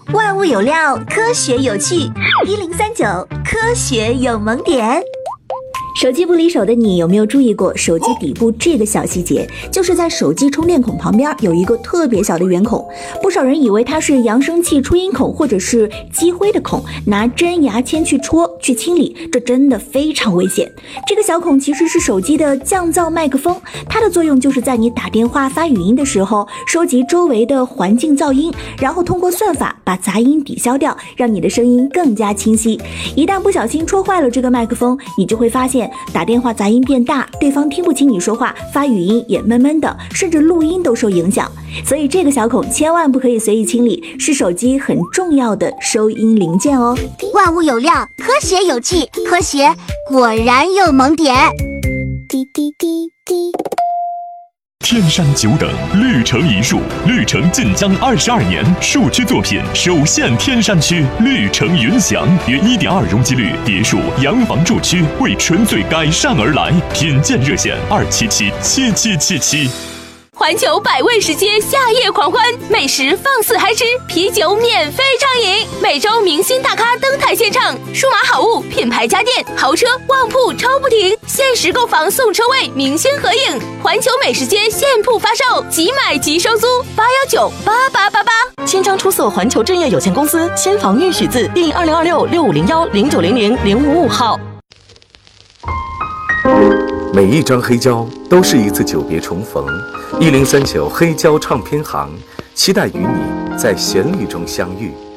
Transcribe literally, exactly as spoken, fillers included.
万物有料，科学有趣。一零三九，科学有萌点。手机不离手的你，有没有注意过手机底部这个小细节？就是在手机充电孔旁边有一个特别小的圆孔，不少人以为它是扬声器出音孔或者是积灰的孔，拿针牙签去戳去清理，这真的非常危险。这个小孔其实是手机的降噪麦克风，它的作用就是在你打电话发语音的时候，收集周围的环境噪音，然后通过算法把杂音抵消掉，让你的声音更加清晰。一旦不小心戳坏了这个麦克风，你就会发现打电话杂音变大，对方听不清你说话，发语音也闷闷的，甚至录音都受影响。所以这个小孔千万不可以随意清理，是手机很重要的收音零件哦。 万物有料，科学有趣，科学果然有萌点。滴滴滴滴。 天山久等，绿城一树，绿城晋江二十二年，树区作品首现天山区，绿城云翔，约 一点二 容积率别墅洋房住区，为纯粹改善而来，品鉴热线二七七七七七七。 环球百味食街夏夜狂欢，美食放肆嗨吃，啤酒免费畅饮，每周明星大咖登台献唱，数码好物、品牌家电、豪车、旺铺抽不停，限时购房送车位，明星合影。环球美食街现铺发售，即买即收租，八幺九八八八八。 千张出色环球置业有限公司千房预许字第二零二六六五零幺零九零零零五五号。 每一张黑胶都是一次久别重逢，一零三九黑胶唱片行，期待与你在旋律中相遇。